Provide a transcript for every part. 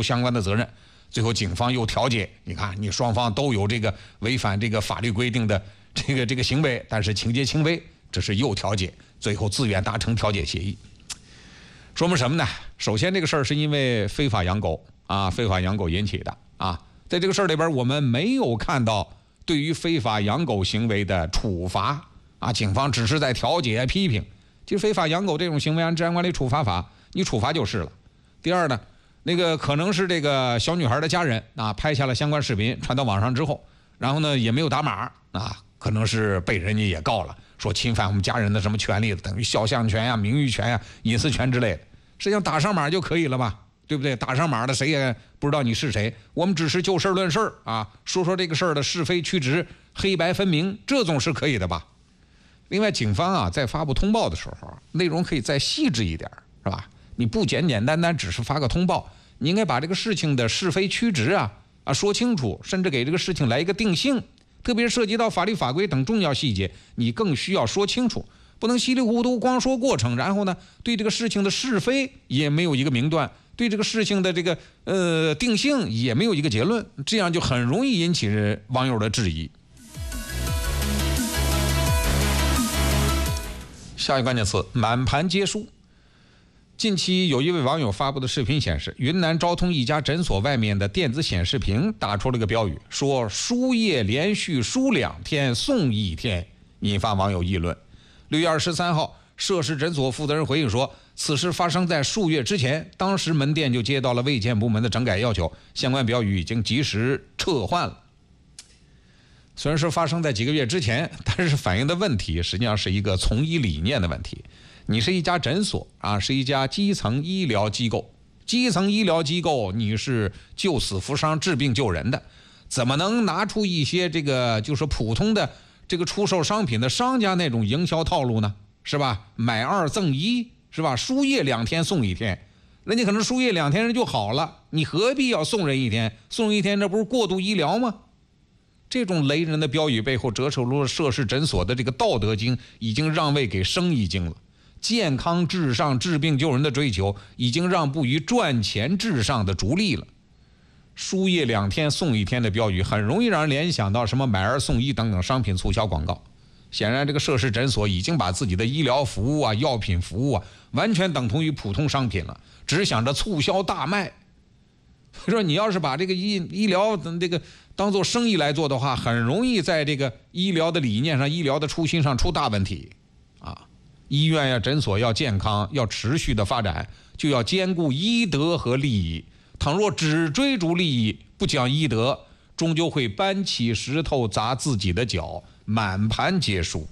究相关的责任。最后警方又调解，你看你双方都有这个违反这个法律规定的这个行为，但是情节轻微，这是又调解，最后自愿达成调解协议。说明什么呢？首先这个事儿是因为非法养狗引起的啊，在这个事儿里边我们没有看到对于非法养狗行为的处罚啊，警方只是在调解批评。其实非法养狗这种行为按治安管理处罚法你处罚就是了。第二呢，那个可能是这个小女孩的家人啊拍下了相关视频传到网上之后，然后呢也没有打码啊，可能是被人家也告了，说侵犯我们家人的什么权利，等于肖像权呀、名誉权呀、隐私权之类的。实际上打上码就可以了嘛，对不对？打上码的谁也不知道你是谁，我们只是就事论事啊，说这个事儿的是非曲直，黑白分明，这总是可以的吧？另外，警方啊在发布通报的时候，内容可以再细致一点，是吧？你不简简单单只是发个通报，你应该把这个事情的是非曲直啊说清楚，甚至给这个事情来一个定性。特别涉及到法律法规等重要细节，你更需要说清楚，不能稀里糊涂光说过程，然后呢对这个事情的是非也没有一个明断，对这个事情的这个定性也没有一个结论，这样就很容易引起网友的质疑。下一个关键词：满盘皆输。近期有一位网友发布的视频显示，云南昭通一家诊所外面的电子显示屏打出了个标语，说输液连续输2天送1天，引发网友议论。6月23号，涉事诊所负责人回应说，此事发生在数月之前，当时门店就接到了卫健部门的整改要求，相关标语已经及时撤换了。虽然说发生在几个月之前，但是反映的问题实际上是一个从医理念的问题。你是一家诊所啊，是一家基层医疗机构，基层医疗机构你是救死扶伤、治病救人的，怎么能拿出一些这个就是普通的这个出售商品的商家那种营销套路呢？是吧？买2赠1，是吧？输液2天送1天，人家可能输液2天人就好了，你何必要送人1天？送1天这不是过度医疗吗？这种雷人的标语背后折射出了涉事诊所的这个道德经已经让位给生意经了。健康至上、治病救人的追求已经让步于赚钱至上的逐利了。输液2天送1天的标语很容易让人联想到什么买2送1等等商品促销广告。显然这个涉事诊所已经把自己的医疗服务啊、药品服务啊完全等同于普通商品了，只想着促销大卖。说你要是把这个医疗这个当做生意来做的话，很容易在这个医疗的理念上、医疗的初心上出大问题啊。医院呀、诊所要健康、要持续的发展，就要兼顾医德和利益。倘若只追逐利益，不讲医德，终究会搬起石头砸自己的脚，满盘皆输。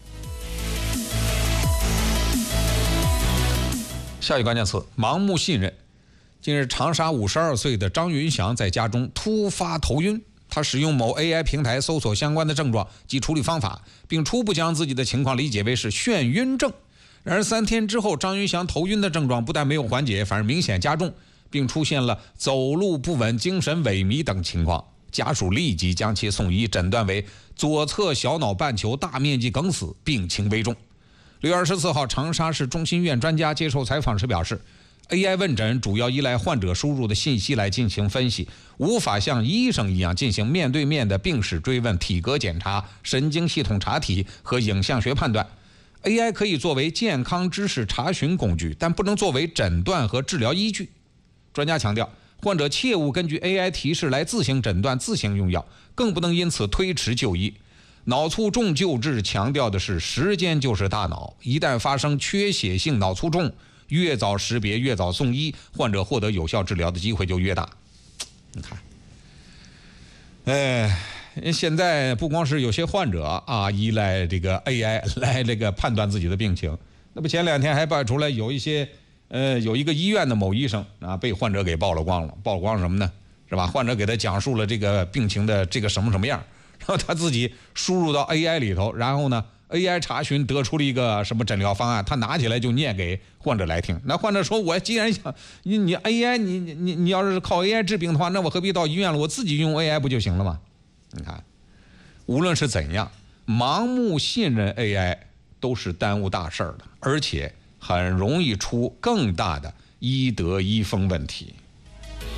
下一个关键词：盲目信任。近日，长沙52岁的张云祥在家中突发头晕，他使用某 AI 平台搜索相关的症状及处理方法，并初步将自己的情况理解为是眩晕症。然而3天之后，张云祥头晕的症状不但没有缓解，反而明显加重，并出现了走路不稳、精神萎靡等情况。家属立即将其送医，诊断为左侧小脑半球大面积梗死，病情危重。6月24号，长沙市中心医院专家接受采访时表示，AI 问诊主要依赖患者输入的信息来进行分析，无法像医生一样进行面对面的病史追问、体格检查、神经系统查体和影像学判断。AI 可以作为健康知识查询工具，但不能作为诊断和治疗依据。专家强调，患者切勿根据 AI 提示来自行诊断、自行用药，更不能因此推迟就医。脑卒中救治强调的是时间就是大脑，一旦发生缺血性脑卒中，越早识别越早送医，患者获得有效治疗的机会就越大。你看，现在不光是有些患者啊依赖这个 AI 来这个判断自己的病情，那不前2天还爆出来有一个医院的某医生啊被患者给曝了光了，曝光什么呢？是吧？患者给他讲述了这个病情的这个什么样，然后他自己输入到 AI 里头，然后呢 AI 查询得出了一个什么诊疗方案，他拿起来就念给患者来听。那患者说，我既然想你 AI 你要是靠 AI 治病的话，那我何必到医院了？我自己用 AI 不就行了吗？你看，无论是怎样，盲目信任 AI 都是耽误大事儿的，而且很容易出更大的医德医风问题。